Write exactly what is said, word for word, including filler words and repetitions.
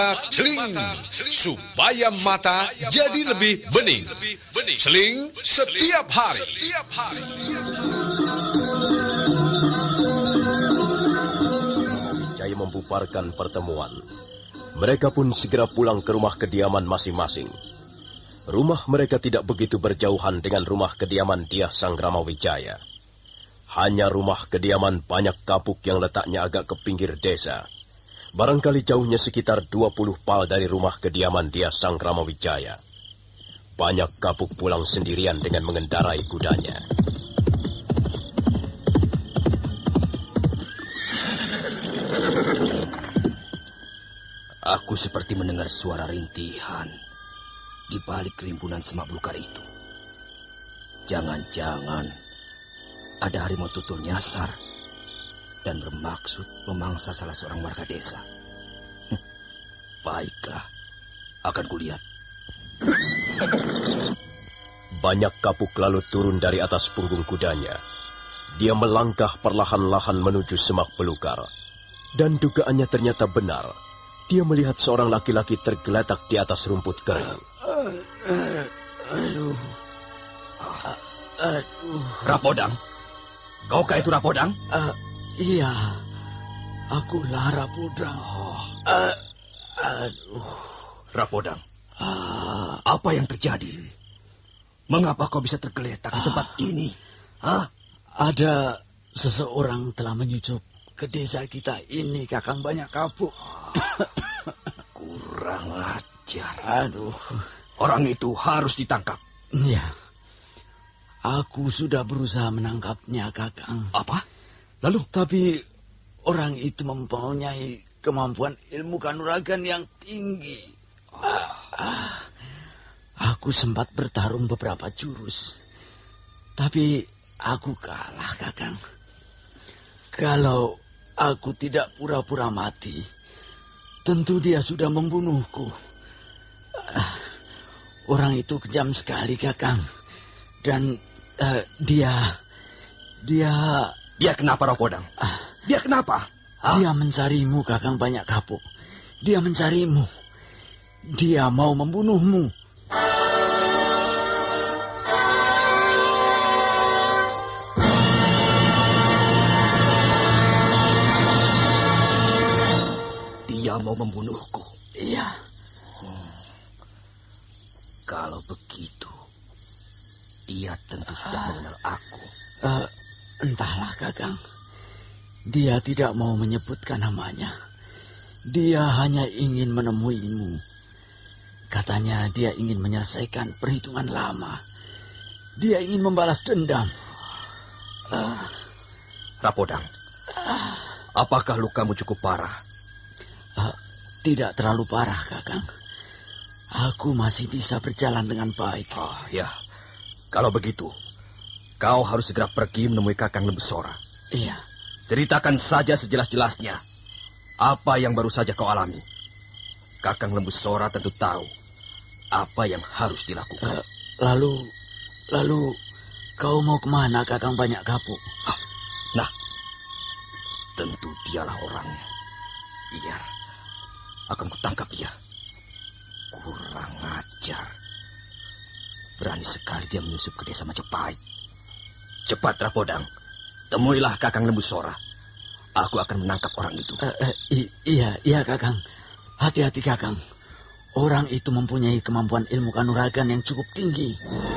celing, supaya mata jadi lebih bening. Celing setiap hari. Wijaya membubarkan pertemuan. Mereka pun segera pulang ke rumah kediaman masing-masing. Rumah mereka tidak begitu berjauhan dengan rumah kediaman Dyah Sanggrama Wijaya. Hanya rumah kediaman Banyak Kapuk yang letaknya agak ke pinggir desa. Barangkali jauhnya sekitar dua puluh pal dari rumah kediaman Dyah Sanggrama Wijaya. Banyak Kapuk pulang sendirian dengan mengendarai kudanya. Aku seperti mendengar suara rintihan di balik rimbunan semak belukar itu. Jangan-jangan ada harimau tutul nyasar dan bermaksud memangsa salah seorang warga desa. Hm, baiklah, akan kulihat. Banyak Kapuk lalu turun dari atas punggung kudanya. Dia melangkah perlahan-lahan menuju semak belukar. Dan dugaannya ternyata benar. Dia melihat seorang laki-laki tergeletak di atas rumput kering. Aduh. Aduh. Rapodang? Kaukah itu Rapodang? Uh, iya. Akulah Rapodang. Oh. Uh, aduh. Rapodang. Uh, apa yang terjadi? Mengapa kau bisa tergeletak uh, di tempat ini? Hah? Ada seseorang telah menyusup ke desa kita ini, Kakang Banyak Kapuk. Kurang ajar. Aduh. Orang itu harus ditangkap. Ya. Aku sudah berusaha menangkapnya, Kakang. Apa? Lalu? Tapi orang itu mempunyai kemampuan ilmu kanuragan yang tinggi. Oh. Ah, aku sempat bertarung beberapa jurus. Tapi aku kalah, Kakang. Kalau aku tidak pura-pura mati, tentu dia sudah membunuhku. Uh, orang itu kejam sekali, Kakang. Dan uh, dia... Dia... Dia kenapa, Rapodang? Uh, dia kenapa? Huh? Dia mencarimu, Kakang Banyak Kapuk. Dia mencarimu. Dia mau membunuhmu. Dia mau membunuhku? Iya. Hmm. Kalau begitu, dia tentu sudah uh, mengenal aku. Uh, entahlah, Kakang. Dia tidak mau menyebutkan namanya. Dia hanya ingin menemuimu. Katanya dia ingin menyelesaikan perhitungan lama. Dia ingin membalas dendam. Uh, Rapodang, uh, apakah lukamu cukup parah? Uh, tidak terlalu parah, Kakang. Aku masih bisa berjalan dengan baik. Oh, ya. Kalau begitu, kau harus segera pergi menemui Kakang Lembusora. Iya. Ceritakan saja sejelas-jelasnya apa yang baru saja kau alami. Kakang Lembusora tentu tahu apa yang harus dilakukan. Uh, lalu, lalu kau mau kemana, Kakang Banyak Kapuk? Ah, nah, tentu dialah orangnya. Iya, akan kutangkap dia. Kurang ajar. Berani sekali dia menyusup ke desa Majapahit. Cepat, Rapodang. Temuilah Kakang Lembusora. Aku akan menangkap orang itu. Uh, uh, i- iya, iya, Kakang. Hati-hati, Kakang. Orang itu mempunyai kemampuan ilmu kanuragan yang cukup tinggi.